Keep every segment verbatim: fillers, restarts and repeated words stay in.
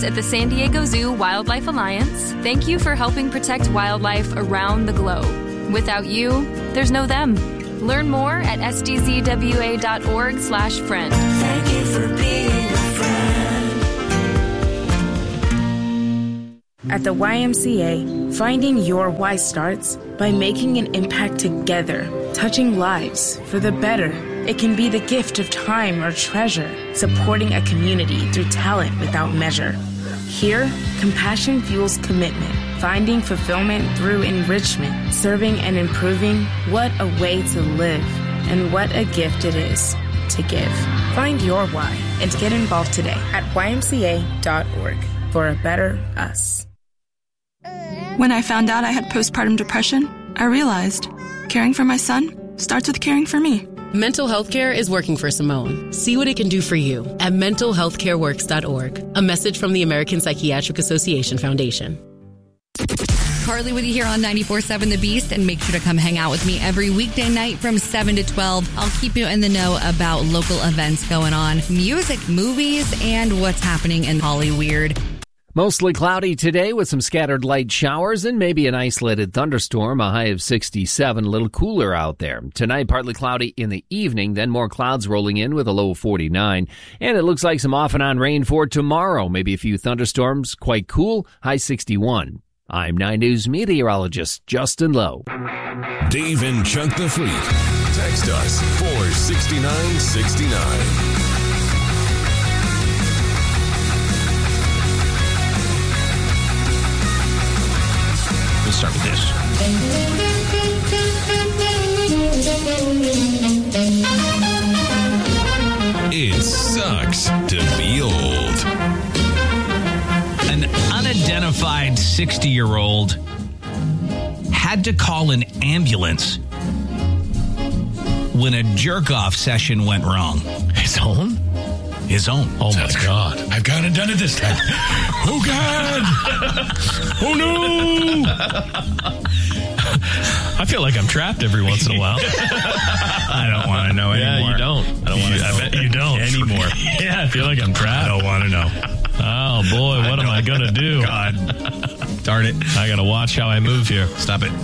friends at the San Diego Zoo Wildlife Alliance, thank you for helping protect wildlife around the globe. Without you, there's no them. Learn more at s d z w a dot org slash friend. Thank you for being a friend. At the Y M C A, finding your why starts by making an impact together, touching lives for the better. It can be the gift of time or treasure, supporting a community through talent without measure. Here, compassion fuels commitment, finding fulfillment through enrichment, serving and improving. What a way to live, and what a gift it is to give. Find your why and get involved today at y m c a dot org for a better us. When I found out I had postpartum depression, I realized caring for my son starts with caring for me. Mental health care is working for Simone. See what it can do for you at mental health care works dot org. A message from the American Psychiatric Association Foundation. Carly with you here on ninety-four point seven The Beast, and make sure to come hang out with me every weekday night from seven to twelve. I'll keep you in the know about local events going on, music, movies, and what's happening in Hollyweird. Mostly cloudy today with some scattered light showers and maybe an isolated thunderstorm, a high of sixty-seven, a little cooler out there. Tonight, partly cloudy in the evening, then more clouds rolling in with a low of forty-nine. And it looks like some off and on rain for tomorrow, maybe a few thunderstorms, quite cool, high sixty-one. I'm nine News meteorologist Justin Lowe. Dave and Chuck the Freak. Text us four sixty-nine sixty-nine. We'll start with this. It sucks to be old. An unidentified sixty-year-old had to call an ambulance when a jerk-off session went wrong. His own? His own. Oh, my God. I've kind of done it this time. Oh, God. Oh, no. I feel like I'm trapped every once in a while. I don't want to know anymore. Yeah, you don't. I don't want to know. I bet you don't. Anymore. Yeah, I feel like I'm trapped. I don't want to know. Oh, boy, what am I going to do? God. Darn it. I got to watch how I move here. Stop it.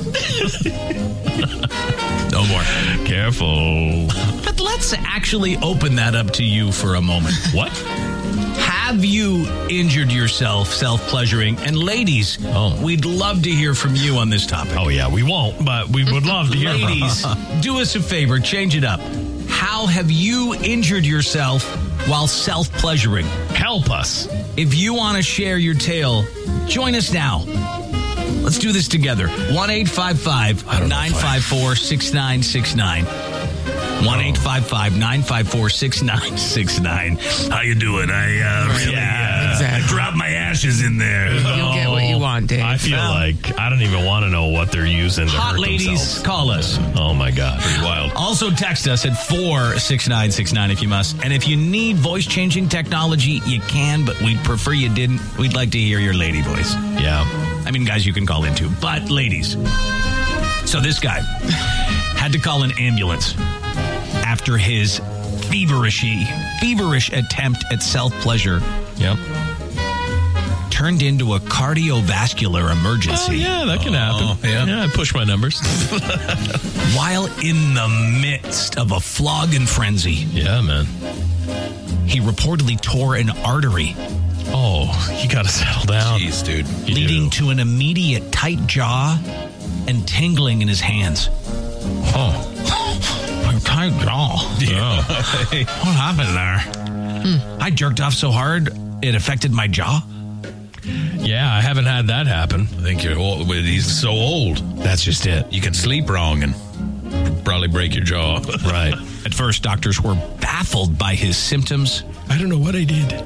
No more. Careful. But let's actually open that up to you for a moment. What? Have you injured yourself self-pleasuring? And ladies, oh. we'd love to hear from you on this topic. Oh, yeah, we won't, but we would love to hear from you. Ladies, do us a favor, change it up. How have you injured yourself while self-pleasuring? Help us. If you want to share your tale, join us now. Let's do this together. one eight five five nine five four six nine six nine. one eight five five nine five four six nine six nine. How you doing? I uh, really yeah, uh, exactly. I dropped my ashes in there. You'll get what you want, Dave. I feel well, like I don't even want to know what they're using to hot hurt ladies, themselves. Call us. Oh, my God. Pretty wild. Also text us at four six nine six nine if you must. And if you need voice-changing technology, you can, but we'd prefer you didn't. We'd like to hear your lady voice. Yeah. I mean, guys, you can call in too. But ladies. So this guy had to call an ambulance after his feverish, feverish attempt at self-pleasure yep. turned into a cardiovascular emergency. Oh, yeah, that can happen. Oh, yeah. yeah, I push my numbers. While in the midst of a flogging frenzy. Yeah, man. He reportedly tore an artery. Oh, you got to settle down. Jeez, dude. You leading do. to an immediate tight jaw and tingling in his hands. Oh. Tight jaw. Yeah. What happened there? Hmm. I jerked off so hard it affected my jaw. Yeah, I haven't had that happen. I think you're old. He's so old. That's just it. You can sleep wrong and probably break your jaw. Right. At first, doctors were baffled by his symptoms. I don't know what I did.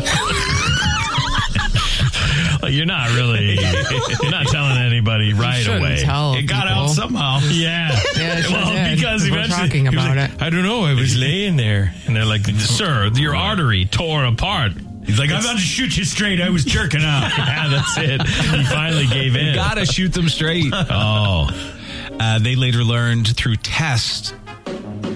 Like, you're not really, you're not telling anybody right away. Tell it got people. out somehow. Yeah. Yeah, it sure well, did. because We're eventually talking about like, it. I don't know. I was laying there, and they're like, "Sir, your right. artery tore apart." He's like, "I'm about to shoot you straight. I was jerking off." Yeah, that's it. He finally gave in. You gotta shoot them straight. Oh. Uh, they later learned through tests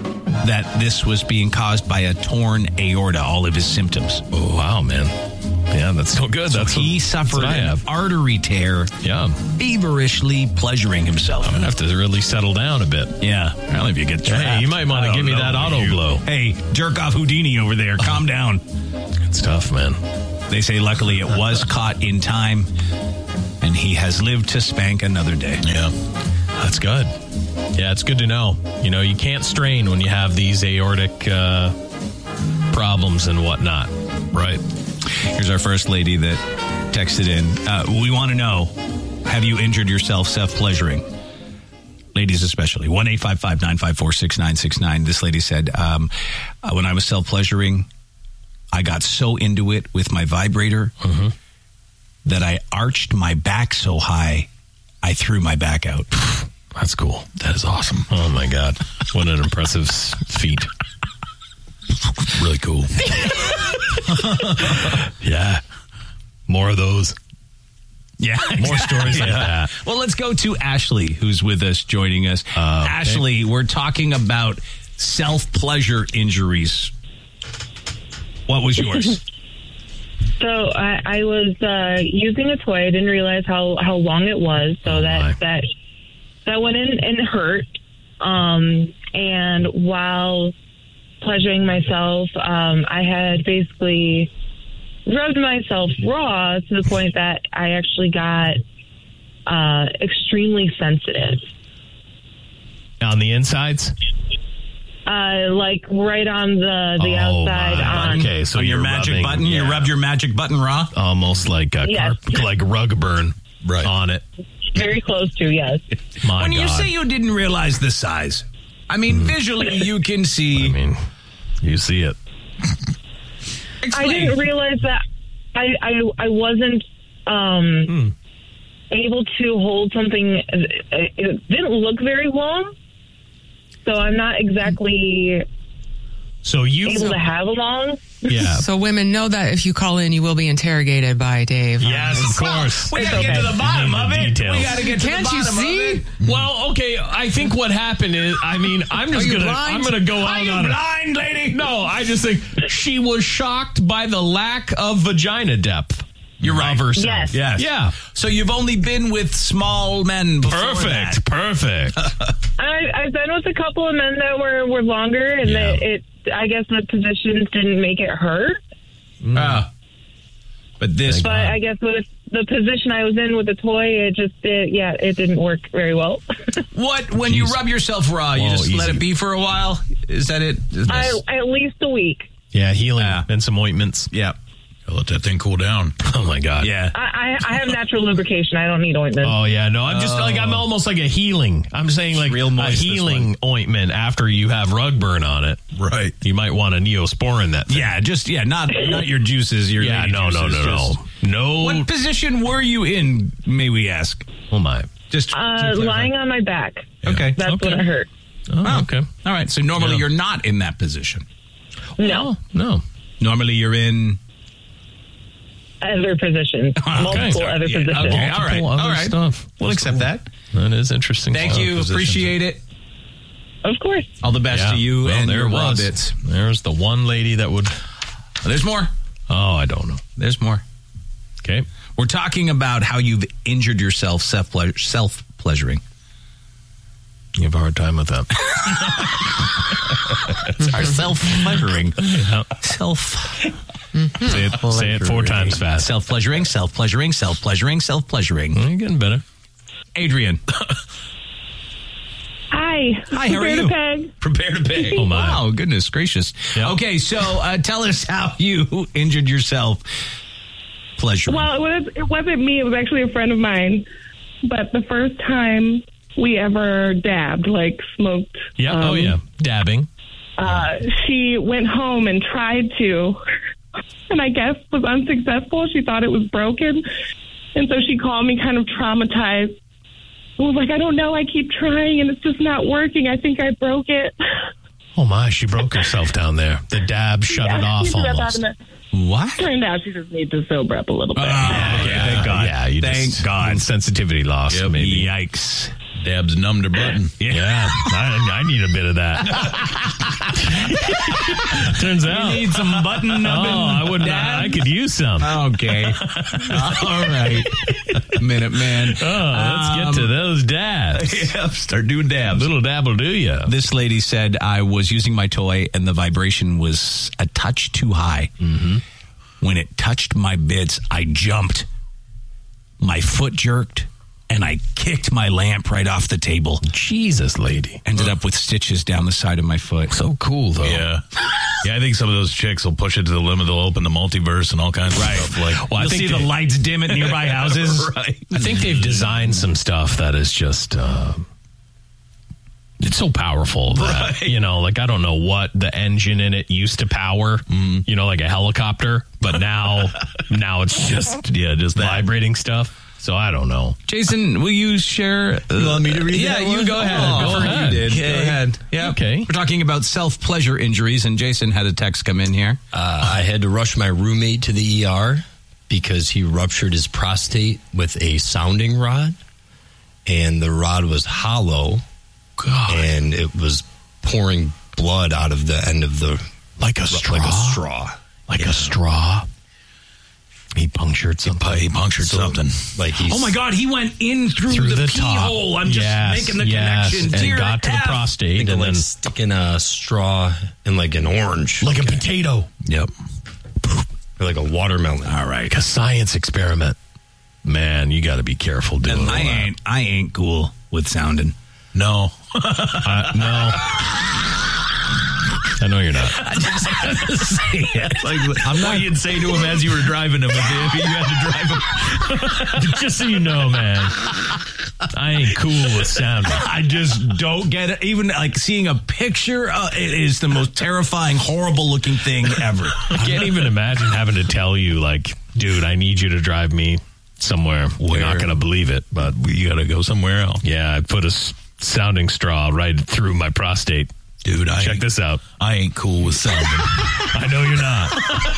that this was being caused by a torn aorta. All of his symptoms. Oh, wow, man. Yeah, that's still good. So That's he what, suffered that's what I an have. artery tear, Yeah. feverishly pleasuring himself. I'm going to have to really settle down a bit. Yeah. Well, if you get trapped. Hey, you might want I to don't give me know that auto you. blow. Hey, jerk off Houdini over there. Calm down. It's tough, man. They say luckily it was caught in time, and he has lived to spank another day. Yeah. That's good. Yeah, it's good to know. You know, you can't strain when you have these aortic uh, problems and whatnot. Right. Here's our first lady that texted in. Uh, we want to know, have you injured yourself self-pleasuring? Ladies especially. one eight five five nine five four six nine six nine. This lady said, um, uh, when I was self-pleasuring, I got so into it with my vibrator Mm-hmm. that I arched my back so high, I threw my back out. That's cool. That is awesome. Oh, my God. What an impressive s- feat. Really cool. Yeah. More of those. Yeah. More stories like Yeah. that. Well, let's go to Ashley, who's with us, joining us. Uh, okay. Ashley, we're talking about self-pleasure injuries. What was yours? So I, I was uh, using a toy. I didn't realize how, how long it was. So Oh, that, my. that that went in and hurt. Um, and while pleasuring myself, um, I had basically rubbed myself raw to the point that I actually got uh, extremely sensitive. On the insides? Uh, like right on the, the Oh, outside my. on. Okay, so On your you're magic rubbing- button? You yeah. rubbed your magic button raw? Almost like a Yes. carp, like rug burn Right. on it. Very close to, yes. My When God. you say you didn't realize the size, I mean, visually you can see. I mean, you see it. I Explain. didn't realize that I I, I wasn't um, Hmm. able to hold something. It didn't look very long, so I'm not exactly So you. able to have a long. Yeah. So women know that if you call in, you will be interrogated by Dave. Yes, of course. We gotta get to the bottom of it. Details. We gotta get to Can't the you bottom see? of it. Well, okay. I think what happened is, I mean, I'm just Are you gonna, blind? I'm gonna go Are out you on a- blind, lady? No, I just think she was shocked by the lack of vagina depth. You're right. Of herself. Yes. Yes. Yeah. So you've only been with small men before Perfect. that. Perfect. I, I've been with a couple of men that were, were longer, and Yeah. that it. I guess the positions didn't make it hurt, Ah. But this, but I guess with the position I was in with the toy, it just it, yeah, it didn't work very well. what, when you Jeez. rub yourself raw, you Whoa, just let easy. it be for a while? Is that it? Is I, this- at least a week. Yeah, healing Yeah. and some ointments. yeah. Let that thing cool down. Oh my God. Yeah. I, I, I have natural lubrication. I don't need ointment. Oh yeah, no, I'm just like I'm almost like a healing. I'm saying like Real a moist, this healing ointment after you have rug burn on it. Right. You might want a Neosporin that thing. Yeah, just, yeah, not not your juices. Your Yeah, lady no, no, juices, no, no. just- No. What position were you in, may we ask? Oh my. Just Uh, lying on my back. Okay. That's Okay. when it hurt. Oh, okay. All right. So normally Yeah. you're not in that position. No, No. Normally you're in. other positions, multiple Sorry. other Yeah, positions. okay, all right, Multiple all other right. stuff. We'll That's accept cool. that. That is interesting. Thank stuff. you. Appreciate it. Of course. All the best Yeah. to you Well, and there your it was. rabbits. There's the one lady that would. There's more. Oh, I don't know. There's more. Okay. We're talking about how you've injured yourself self self pleasuring. You have a hard time with that. It's our self pleasuring. Yeah. Self. Say it, say it four times fast. Self pleasuring. Self pleasuring. Self pleasuring. Self pleasuring. You're getting better. Adrian. Hi. Hi. How are Prepare to you? peg. Prepare to pay. Oh, my. Wow. Goodness gracious. Yep. Okay. So uh, tell us how you injured yourself pleasuring. Well, it, was, it wasn't me. It was actually a friend of mine. But the first time we ever dabbed, like smoked. Yeah. um, oh, yeah. Dabbing. Uh, she went home and tried to, and I guess was unsuccessful. She thought it was broken. And so she called me kind of traumatized. I was like, I don't know. I keep trying and it's just not working. I think I broke it. Oh, my. She broke herself down there. The dab shut Yeah, it off she said that almost. in a- What? Turned out she just needs to sober up a little bit. Oh, okay. Thank God. Yeah, you Thank just, God. Sensitivity loss, Yep. maybe. Yikes. Dabs numbed her button. Yeah, yeah I, I need a bit of that. Turns out. You need some button numbing. Oh, I would. I could use some. Okay. All right. Minute Man. Oh, let's Um, get to those dabs. Yeah, start doing dabs. Little dabble do ya. This lady said I was using my toy and the vibration was a touch too high. Mm-hmm. When it touched my bits, I jumped. My foot jerked. And I kicked my lamp right off the table. Jesus, lady. Ended up with stitches down the side of my foot. So cool, though. Yeah. Yeah, I think some of those chicks will push it to the limit. They'll open the multiverse and all kinds of Right. stuff. Like, well, I think see they, the lights dim at nearby houses. Right. I think they've designed some stuff that is just... Uh, it's so powerful that, right. you know, like, I don't know what the engine in it used to power, mm. you know, like a helicopter, but now, now it's just, yeah, just vibrating stuff. So I don't know. Jason, will you share? Uh, you want me to read yeah, that you one? go ahead. Oh, go ahead. You did. Okay. Go ahead. Yeah. Okay. We're talking about self-pleasure injuries, and Jason had a text come in here. Uh, I had to rush my roommate to the E R because he ruptured his prostate with a sounding rod, and the rod was hollow. God. And it was pouring blood out of the end of the... Like a straw? Like a straw. Like yeah. a straw? He punctured something. He punctured so, something. Like he's, oh my God! He went in through, through the, the pee top. hole. I'm just yes, making the yes, connection. And Dear got to F. the prostate, and and like then sticking a straw in like an orange, like okay. a potato. Yep. Or like a watermelon. All right, like a science experiment. Man, you got to be careful doing and all I that. ain't. I ain't cool with sounding. No. uh, no. I know you're not. I just had to say it. Like, I'm not. What you'd say to him as you were driving him if, if you had to drive him. Just so you know, man, I ain't cool with sounding. I just don't get it. Even like seeing a picture, uh, it is the most terrifying, horrible-looking thing ever. I can't even imagine having to tell you, like, dude, I need you to drive me somewhere. Where? You're not going to believe it, but you got to go somewhere else. Yeah, I put a s- sounding straw right through my prostate. Dude, I check this out. I ain't cool with sounding. I know you're not.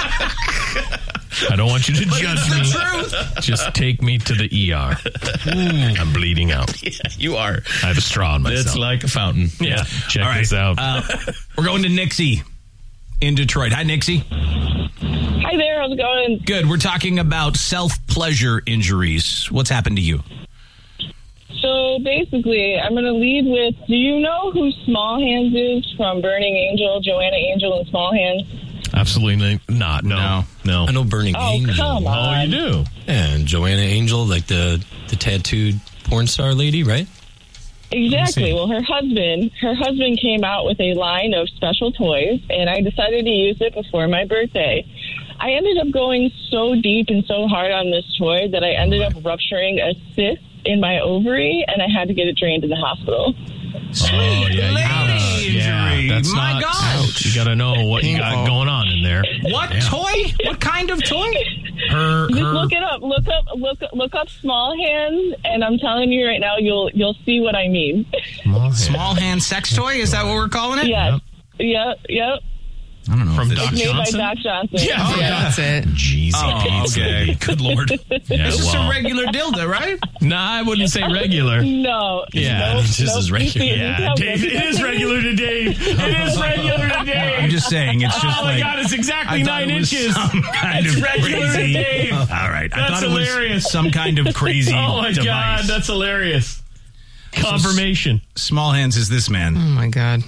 I don't want you to but judge it's the me. Truth. Just take me to the E R. Ooh, I'm bleeding out. Yeah, you are. I have a straw in myself. It's like a fountain. Yeah. Check right. this out. Uh, we're going to Nixie in Detroit. Hi, Nixie. Hi there. How's it going? Good. We're talking about self-pleasure injuries. What's happened to you? So basically, I'm going to lead with, do you know who Small Hands is from Burning Angel, Joanna Angel and Small Hands? Absolutely not. No. No. no. I know Burning oh, Angel. Come on. Oh, you do? And Joanna Angel, like the, the tattooed porn star lady, right? Exactly. Well, her husband, her husband came out with a line of special toys, and I decided to use it before my birthday. I ended up going so deep and so hard on this toy that I ended up rupturing a cyst in my ovary, and I had to get it drained to the hospital. Sweet oh, yeah, lady gotta, injury. Yeah, that's My not, gosh. You got to know what you got going on in there. What yeah. toy? What kind of toy? Her, Just her, look it up. Look up. Look. Look up Small Hands, and I'm telling you right now, you'll you'll see what I mean. Small hand, small hand sex toy? Is that what we're calling it? Yes. Yep. Yep. I don't know. From if Doc It's made Johnson? by Doc Johnson. Yeah, Oh, yeah, that's it. Jeez. Oh, okay. Good Lord. Yeah, It's just well, a regular dildo, right? No, I wouldn't say regular. No. Yeah, nope, it's just nope. as regular. You see- you see Yeah, how Dave, good it is that regular to Dave. It is regular to Dave. I'm just saying, it's just oh like... my God, it's exactly I thought nine it was inches. some kind It's of regular to crazy. Dave. All right. I That's thought it was hilarious. some kind of crazy Oh my device. God, that's hilarious. Confirmation. Small Hands is this man. Oh, my God.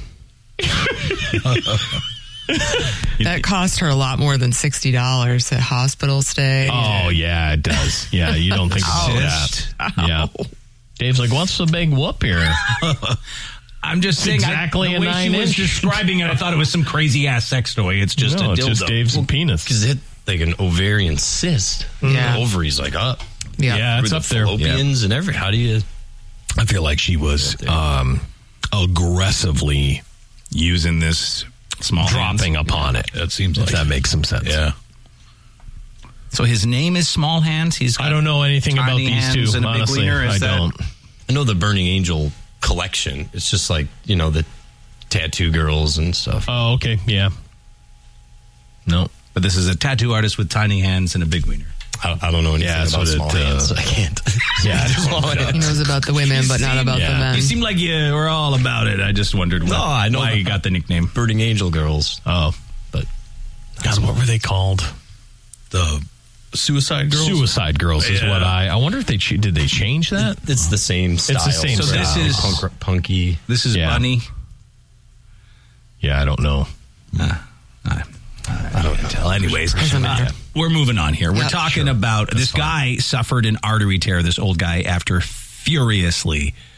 That cost her a lot more than sixty dollars at hospital stay. Oh, yeah, it does. Yeah, you don't think about Cyst. that. Yeah. Dave's like, what's the big whoop here? I'm just saying, exactly I, the a way nine she was inch. describing it, I thought it was some crazy ass sex toy. It's just no, a it's dildo. just Dave's penis. Because it hit like an ovarian cyst. Yeah. The ovary's like up. Yeah, Yeah, it's Through up the there. fallopians and every. How do you? I feel like she was um, aggressively Using this small dropping hands. upon it. That seems if like that makes some sense. Yeah. So his name is Small Hands. He's got I don't know anything about tiny these hands two. and a big Honestly, wiener. Is I that- don't. I know the Burning Angel collection. It's just like, you know, the tattoo girls and stuff. Oh, okay. Yeah. No. But this is a tattoo artist with tiny hands and a big wiener. I, I don't know anything Yeah, about so small that, uh, hands. I can't. Yeah, Small hands. He knows about the women, but not about the men. You seem like you were all about it. I just wondered what, No, I know why you got the nickname. Birding Angel Girls. Oh. But God, what were they called? The Suicide Girls? Suicide Girls is Yeah. what I... I wonder if they... ch- Did they change that? It's the same style. It's the same So this style. is- Punk, punky. This is Yeah. Bunny. Yeah, I don't know. Uh, I, I don't tell. Anyways, Doesn't matter. uh, we're moving on here. We're Yep. talking Sure. about That's this fine. guy suffered an artery tear, this old guy, after furiously